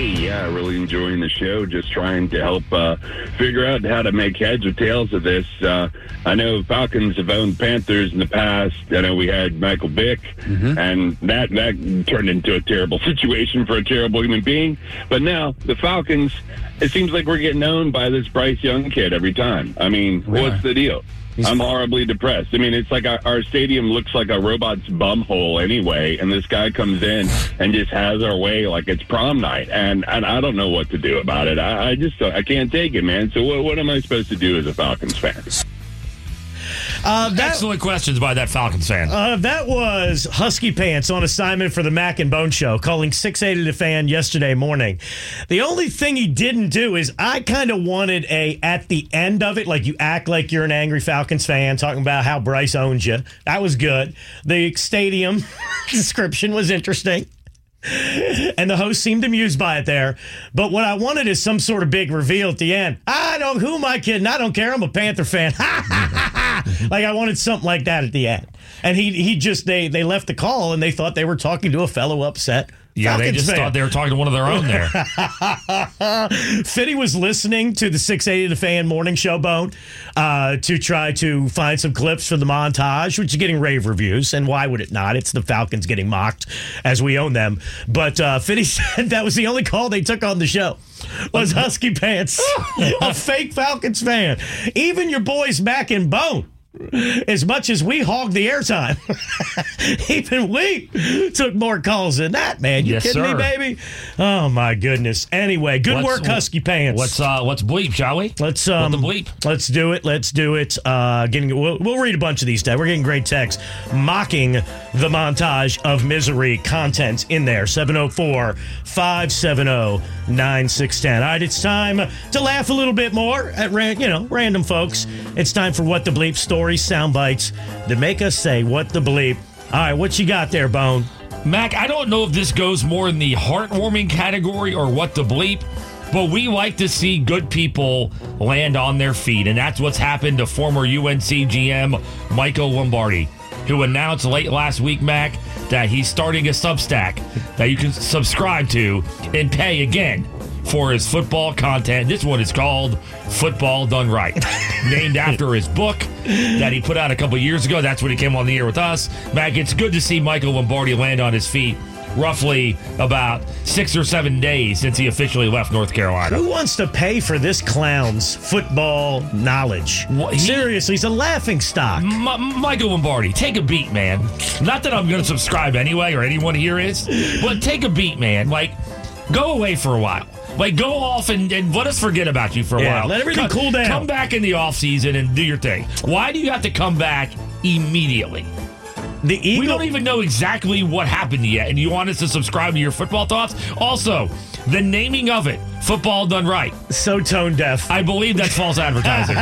Hey, yeah, really enjoying the show. Just trying to help figure out how to make heads or tails of this. I know Falcons have owned Panthers in the past. I know we had Michael Vick, and that turned into a terrible situation for a terrible human being. But now the Falcons, it seems like we're getting owned by this Bryce Young kid every time. I mean, what's the deal? I'm horribly depressed. I mean, it's like our stadium looks like a robot's bum hole anyway, and this guy comes in and just has our way like it's prom night, and I don't know what to do about it. I can't take it, man. So what am I supposed to do as a Falcons fan? Excellent questions by that Falcons fan. That was Husky Pants on assignment for the Mac and Bone Show, calling 680 The Fan yesterday morning. The only thing he didn't do is I kind of wanted at the end of it, like you act like you're an angry Falcons fan, talking about how Bryce owns you. That was good. The stadium description was interesting. And the host seemed amused by it there. But what I wanted is some sort of big reveal at the end. Who am I kidding? I don't care. I'm a Panther fan. Like, I wanted something like that at the end. And they left the call and they thought they were talking to a fellow upset Yeah, Falcons they just fan. thought they were talking to one of their own there. Fitty was listening to the 680 The Fan morning show, Bone, to try to find some clips for the montage, which is getting rave reviews. And why would it not? It's the Falcons getting mocked as we own them. But Fitty said that was the only call they took on the show. Was Husky Pants, a fake Falcons fan. Even your boys Mac and Bone, as much as we hogged the airtime, even we took more calls than that, man. You kidding me, baby? Oh, my goodness. Anyway, good work, Husky Pants. Let's bleep, shall we? Let's the bleep. Let's do it. We'll read a bunch of these. We're getting great texts mocking the montage of misery content in there. 704-570-9610. All right, it's time to laugh a little bit more at random folks. It's time for What the Bleep stories, sound bites that make us say what the bleep. All right, what you got there, Bone? Mac, I don't know if this goes more in the heartwarming category or what the bleep, but we like to see good people land on their feet, and that's what's happened to former UNC GM Michael Lombardi, who announced late last week, Mac, that he's starting a Substack that you can subscribe to and pay again for his football content. This one is called Football Done Right, named after his book that he put out a couple years ago. That's when he came on the air with us. Mac, it's good to see Michael Lombardi land on his feet roughly about 6 or 7 days since he officially left North Carolina. Who wants to pay for this clown's football knowledge? Seriously, he's a laughing stock. Michael Lombardi, take a beat, man. Not that I'm going to subscribe anyway, or anyone here is, but take a beat, man. Like, go away for a while. Like, go off and let us forget about you for a while. Let everything cool down. Come back in the offseason and do your thing. Why do you have to come back immediately? We don't even know exactly what happened yet, and you want us to subscribe to your football thoughts? Also, the naming of it, Football Done Right. So tone deaf. I believe that's false advertising.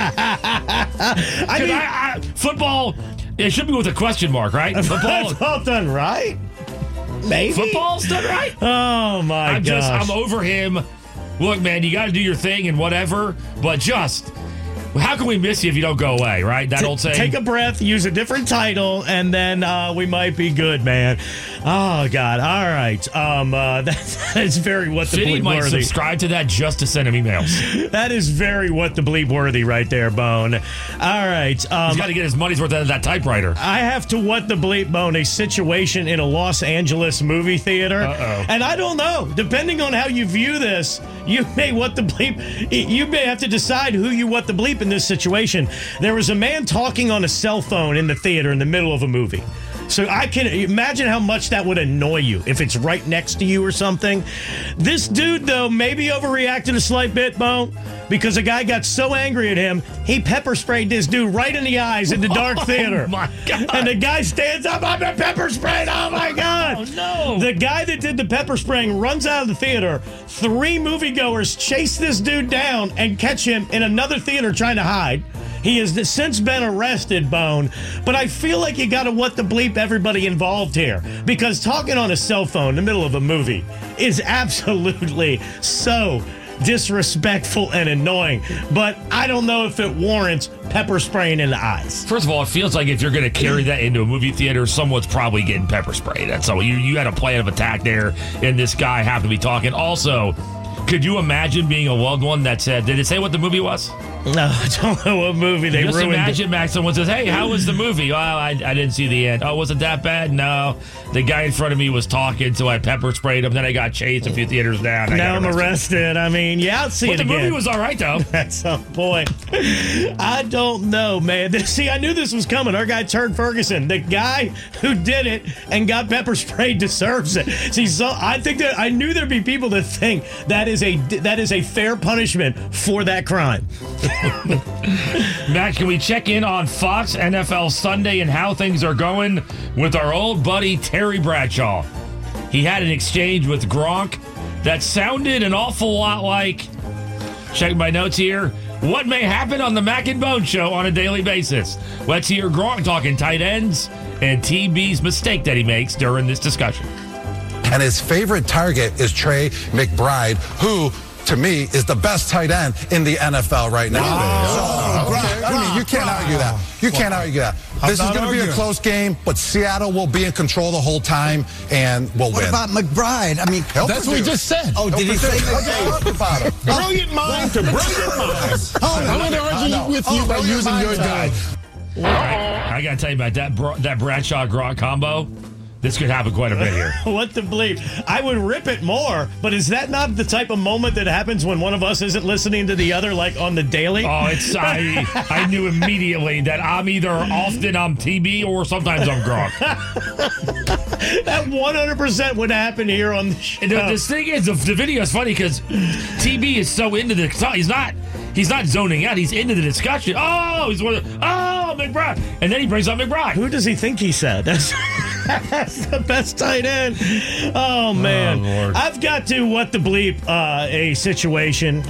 Football, it should be with a question mark, right? Football Done Right? Maybe. Football's done right. Oh, my gosh. I'm over him. Look, man, you got to do your thing and whatever, but how can we miss you if you don't go away, right? That old saying. Take a breath, use a different title, and then we might be good, man. Oh, God. All right. That is very What the Bleep might worthy. Subscribe to that just to send him emails. That is very What the Bleep worthy right there, Bone. All right. He's got to get his money's worth out of that typewriter. I have to What the Bleep, Bone, a situation in a Los Angeles movie theater. Uh-oh. And I don't know. Depending on how you view this, you may What the Bleep. You may have to decide who you What the Bleep in this situation. There was a man talking on a cell phone in the theater in the middle of a movie. So I can imagine how much that would annoy you if it's right next to you or something. This dude, though, maybe overreacted a slight bit, Bo, because a guy got so angry at him, he pepper sprayed this dude right in the eyes in the dark theater. Oh, my God. And the guy stands up, I'm a pepper sprayed. Oh, my God. Oh, no. The guy that did the pepper spraying runs out of the theater. 3 moviegoers chase this dude down and catch him in another theater trying to hide. He has since been arrested, Bone. But I feel like you got to What the Bleep everybody involved here. Because talking on a cell phone in the middle of a movie is absolutely so disrespectful and annoying. But I don't know if it warrants pepper spraying in the eyes. First of all, it feels like if you're going to carry that into a movie theater, someone's probably getting pepper sprayed. That's all. You had a plan of attack there, and this guy happened to be talking. Also, could you imagine being a loved one that said, did it say what the movie was? No, I don't know what movie they Just ruined. Imagine, Max, someone says, hey, how was the movie? Oh, I didn't see the end. Oh, was it that bad? No. The guy in front of me was talking, so I pepper sprayed him. Then I got chased a few theaters down. Now I'm arrested. I mean, yeah, I'll see it again. But the movie was all right, though. At some point. I don't know, man. See, I knew this was coming. Our guy, Turd Ferguson, the guy who did it and got pepper sprayed deserves it. See, so I think that I knew there'd be people that think that is a fair punishment for that crime. Max, can we check in on Fox NFL Sunday and how things are going with our old buddy Terry Bradshaw? He had an exchange with Gronk that sounded an awful lot like, check my notes here, what may happen on the Mac and Bone Show on a daily basis. Let's hear Gronk talking tight ends and TB's mistake that he makes during this discussion. And his favorite target is Trey McBride, who, to me, is the best tight end in the NFL right now. I mean, you can't argue that. You can't argue that. This is going to be a close game, but Seattle will be in control the whole time and will win. What about McBride? I mean, that's what he just said. Oh, did he say about him? Brilliant mind to brilliant mind. I'm going to argue with you by using your guy. I got to tell you about that Bradshaw Gronk combo. This could happen quite a bit here. What to believe? I would rip it more, but is that not the type of moment that happens when one of us isn't listening to the other, like on the daily? Oh, I knew immediately that I'm either often I'm TB or sometimes I'm Gronk. That 100% would happen here on the show. The thing is, the video is funny because TB is so into the he's not zoning out. He's into the discussion. Oh, McBride, and then he brings up McBride. Who does he think he said? That's the best tight end. Oh man, Lord. I've got to what the bleep a situation.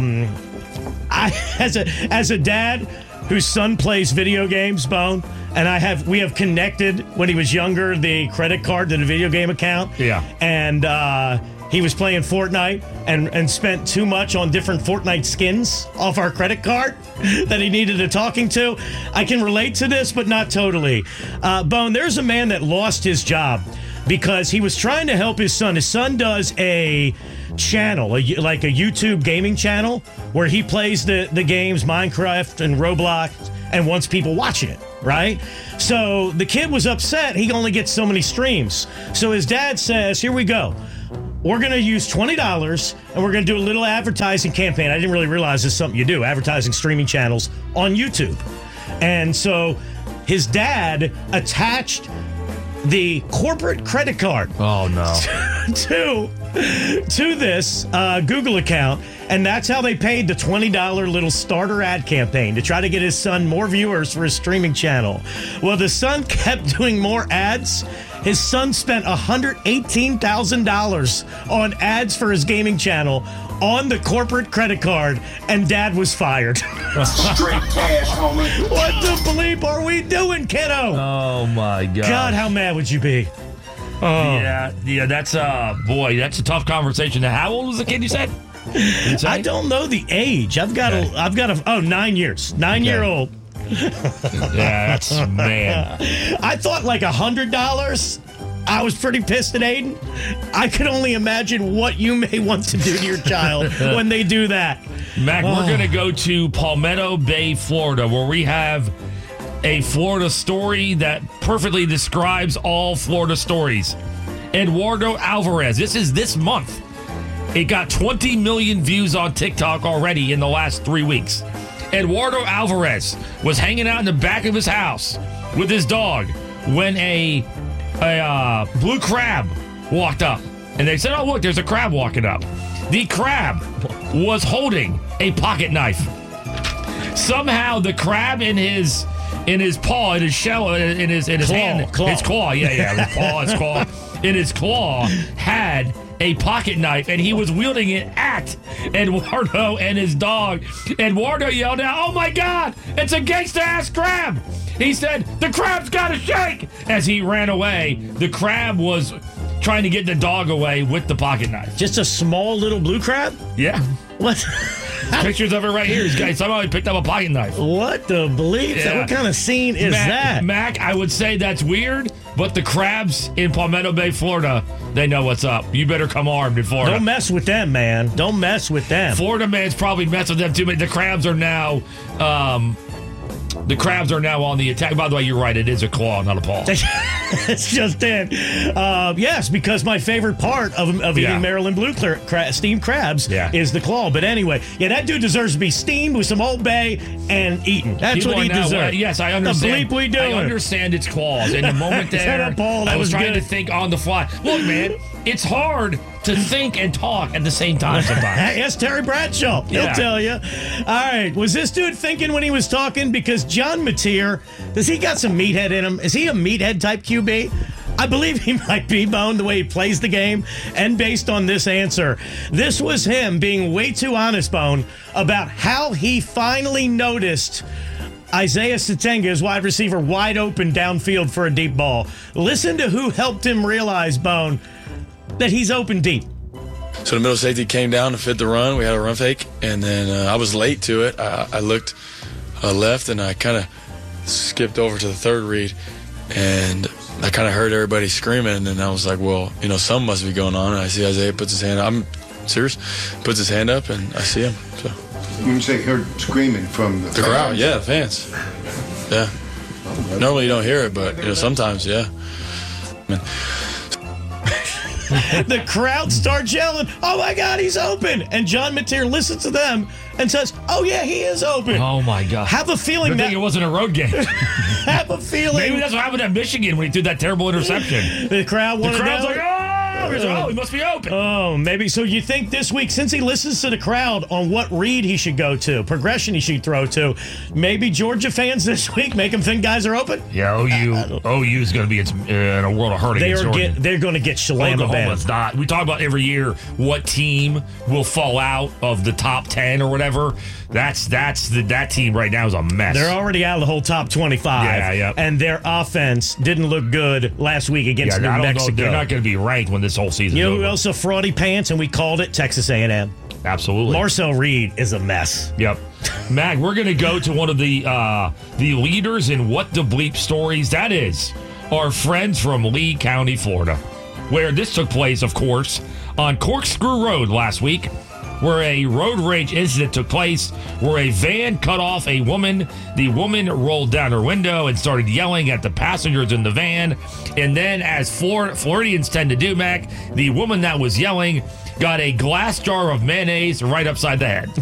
As a dad whose son plays video games, Bone, and we have connected when he was younger the credit card to the video game account. Yeah, and he was playing Fortnite and spent too much on different Fortnite skins off our credit card that he needed a talking to. I can relate to this, but not totally. Bone, there's a man that lost his job because he was trying to help his son. His son does a channel, like a YouTube gaming channel, where he plays the games Minecraft and Roblox and wants people watching it, right? So the kid was upset. He only gets so many streams. So his dad says, here we go. We're going to use $20 and we're going to do a little advertising campaign. I didn't really realize this is something you do, advertising streaming channels on YouTube. And so his dad attached the corporate credit card to this Google account, and that's how they paid the $20 little starter ad campaign to try to get his son more viewers for his streaming channel. Well, the son kept doing more ads. His son spent $118,000 on ads for his gaming channel on the corporate credit card, and dad was fired. Straight cash, homie. What the bleep are we doing, kiddo? Oh my God. God, how mad would you be? Yeah, that's that's a tough conversation. Now, how old was the kid you said? I don't know the age. I've got 9 years. 9-year-old. Yeah, that's man. I thought like $100. I was pretty pissed at Aiden. I can only imagine what you may want to do to your child when they do that. Mac, we're going to go to Palmetto Bay, Florida, where we have a Florida story that perfectly describes all Florida stories. Eduardo Alvarez. This is this month. It got 20 million views on TikTok already in the last 3 weeks. Eduardo Alvarez was hanging out in the back of his house with his dog when a blue crab walked up. And they said, oh, look, there's a crab walking up. The crab was holding a pocket knife. Somehow the crab in his paw, in his shell, in his hand, his claw, his claw, in his claw had a pocket knife, and he was wielding it at Eduardo and his dog. Eduardo yelled out, oh my God, it's a gangsta-ass crab. He said, the crab's got to shake. As he ran away, the crab was trying to get the dog away with the pocket knife. Just a small little blue crab? Yeah. What? Pictures of it right here. Somehow he picked up a pocket knife. What the bleep? Yeah. What kind of scene is that? Mac, I would say that's weird, but the crabs in Palmetto Bay, Florida, they know what's up. You better come armed in Florida. Don't mess with them, man. Don't mess with them. Florida man's probably messed with them too. But the crabs are now... on the attack. By the way, you're right. It is a claw, not a paw. It's just it. Yes, because my favorite part of eating Maryland blue steamed crabs is the claw. But anyway, that dude deserves to be steamed with some Old Bay and eaten. That's People what he now, deserves. Yes, I understand. The bleep we doing? I understand its claws. In the moment there, Paul, I was trying good. to think on the fly. Look, man, it's hard to think and talk at the same time sometimes. Yes, Terry Bradshaw. He'll tell you. All right. Was this dude thinking when he was talking? Because John Mateer, does he got some meathead in him? Is he a meathead type QB? I believe he might be, Bone, the way he plays the game. And based on this answer, this was him being way too honest, Bone, about how he finally noticed Isaiah Satenga, his wide receiver, wide open downfield for a deep ball. Listen to who helped him realize, Bone, that he's open deep. So the middle safety came down to fit the run. We had a run fake, and then I was late to it. I looked left, and I kind of skipped over to the third read, and I kind of heard everybody screaming, and then I was like, well, something must be going on. And I see Isaiah puts his hand up. I'm serious. Puts his hand up, and I see him. So when you say heard screaming from the crowd, yeah, the fans. Yeah. Normally you don't hear it, but sometimes, yeah. The crowd starts yelling, "Oh my God, he's open!" And John Mateer listens to them and says, "Oh yeah, he is open." Oh my God! Have a feeling that it wasn't a road game. Have a feeling maybe that's what happened at Michigan when he threw that terrible interception. The crowd wanted to know. Like, oh, he must be open. Oh, maybe. So you think this week, since he listens to the crowd on what read he should go to, progression he should throw to, maybe Georgia fans this week make him think guys are open? Yeah, OU is going to be in a world of hurt against Georgia. They're going to get Shalama Oklahoma's not. We talk about every year what team will fall out of the top 10 or whatever. That team right now is a mess. They're already out of the whole top 25. Yeah. And their offense didn't look good last week against New Mexico. They're not going to be ranked when this whole season. You know who else a fraudy pants, and we called it? Texas A&M. Absolutely. Marcel Reed is a mess. Yep. Mag, we're going to go to one of the leaders in What the Bleep stories. That is our friends from Lee County, Florida, where this took place, of course, on Corkscrew Road last week, where a road rage incident took place, where a van cut off a woman. The woman rolled down her window and started yelling at the passengers in the van. And then, as Floridians tend to do, Mac, the woman that was yelling got a glass jar of mayonnaise right upside the head.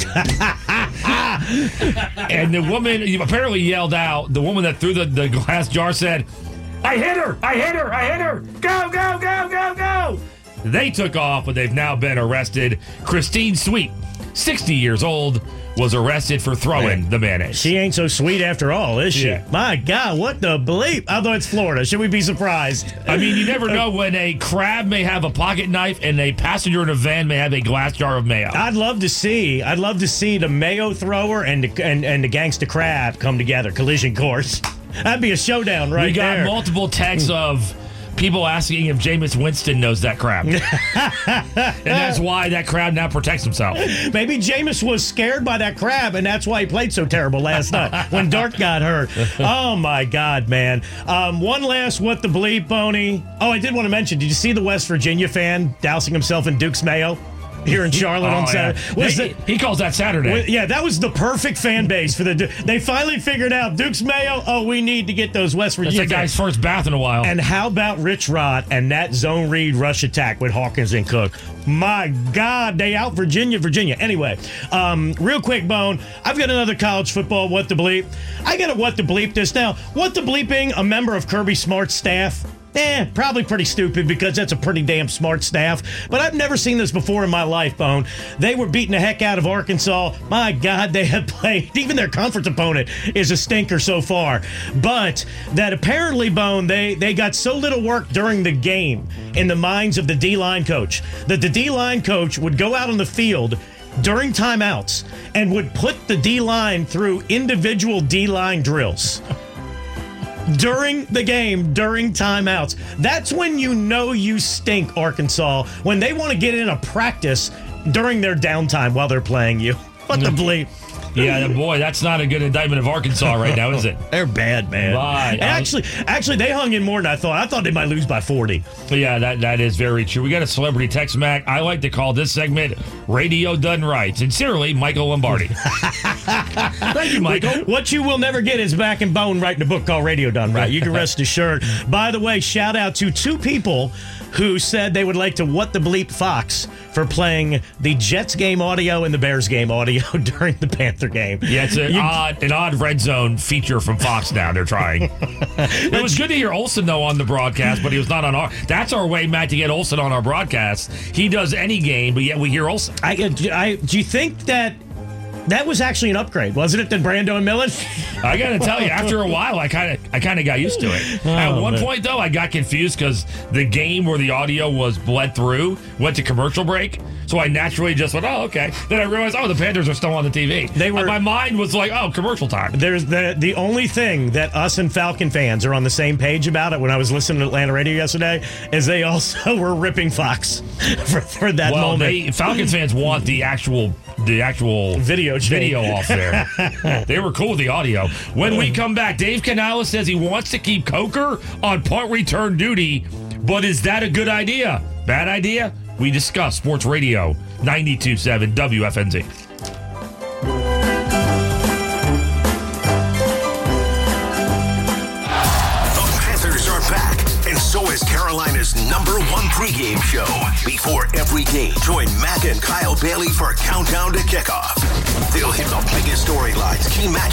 And the woman apparently yelled out, the woman that threw the glass jar said, I hit her! Go, go, go, go, go! They took off, but they've now been arrested. Christine Sweet, 60 years old, was arrested for throwing the mayonnaise. She ain't so sweet after all, is she? Yeah. My God, what the bleep? Although it's Florida, should we be surprised? I mean, you never know when a crab may have a pocket knife and a passenger in a van may have a glass jar of mayo. I'd love to see the mayo thrower and the gangsta crab come together, collision course. That'd be a showdown right there. We got multiple texts of people asking if Jameis Winston knows that crab. And that's why that crab now protects himself. Maybe Jameis was scared by that crab, and that's why he played so terrible last night when Dart got hurt. Oh, my God, man. One last What the Bleep, Boney. Oh, I did want to mention, did you see the West Virginia fan dousing himself in Duke's mayo? Here in Charlotte on Saturday. He calls that Saturday. Yeah, that was the perfect fan base for the. They finally figured out Duke's mayo. Oh, we need to get those West Virginia. That's that guy's first bath in a while. And how about Rich Rod and that zone read rush attack with Hawkins and Cook? My God, they out Virginia. Anyway, real quick, Bone. I've got another college football What the Bleep. I got to What the Bleep this now. What the Bleeping a member of Kirby Smart's staff? Probably pretty stupid because that's a pretty damn smart staff. But I've never seen this before in my life, Bone. They were beating the heck out of Arkansas. My God, they have played. Even their conference opponent is a stinker so far. But that apparently, Bone, they got so little work during the game in the minds of the D-line coach that the D-line coach would go out on the field during timeouts and would put the D-line through individual D-line drills. during the game, during timeouts. That's when you know you stink, Arkansas, when they want to get in a practice during their downtime while they're playing you. What the bleep? Yeah, boy, that's not a good indictment of Arkansas right now, is it? They're bad, man. Right. Actually, they hung in more than I thought. I thought they might lose by 40. Yeah, that is very true. We got a celebrity text, Mac. I like to call this segment Radio Done Right. Sincerely, Michael Lombardi. Thank you, Michael. What you will never get is Mac and Bone writing a book called Radio Done Right. You can rest assured. By the way, shout out to 2 people who said they would like to what the bleep Fox for playing the Jets game audio and the Bears game audio during the Panther game. Yeah, it's an odd red zone feature from Fox now. They're trying. It was good to hear Olsen, though, on the broadcast, but he was not on our... That's our way, Matt, to get Olsen on our broadcast. He does any game, but yet we hear Olsen. Do you think that was actually an upgrade, wasn't it, than Brando and Millen? I got to tell you, after a while, I kind of got used to it. At one point, though, I got confused because the game where the audio was bled through went to commercial break. So I naturally just went, oh, okay. Then I realized, the Panthers are still on the TV. My mind was like, commercial time. There's the only thing that us and Falcon fans are on the same page about it when I was listening to Atlanta radio yesterday is they also were ripping Fox for that moment. Falcons fans want the actual video off there. They were cool with the audio. When we come back, Dave Canales says he wants to keep Coker on punt return duty, but is that a good idea? Bad idea? We discuss Sports Radio 92.7 WFNZ. The Panthers are back, and so is Carolina's #1 pregame show. Before every game, join Mac and Kyle Bailey for Countdown to Kickoff. They'll hit the biggest storylines, key matchups,